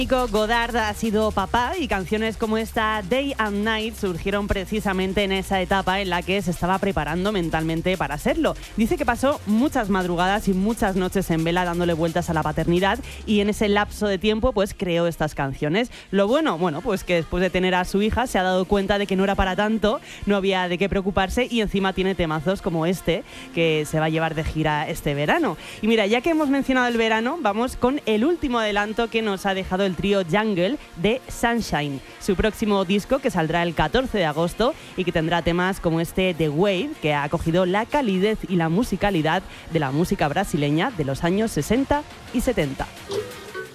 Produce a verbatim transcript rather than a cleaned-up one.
Nico Goddard ha sido papá y canciones como esta Day and Night surgieron precisamente en esa etapa en la que se estaba preparando mentalmente para serlo. Dice que pasó muchas madrugadas y muchas noches en vela dándole vueltas a la paternidad y en ese lapso de tiempo pues creó estas canciones. Lo bueno, bueno, pues que después de tener a su hija se ha dado cuenta de que no era para tanto, no había de qué preocuparse y encima tiene temazos como este que se va a llevar de gira este verano. Y mira, ya que hemos mencionado el verano, vamos con el último adelanto que nos ha dejado el trío Jungle de Sunshine, su próximo disco que saldrá el catorce de agosto y que tendrá temas como este The Wave, que ha acogido la calidez y la musicalidad de la música brasileña de los años sesenta y setenta.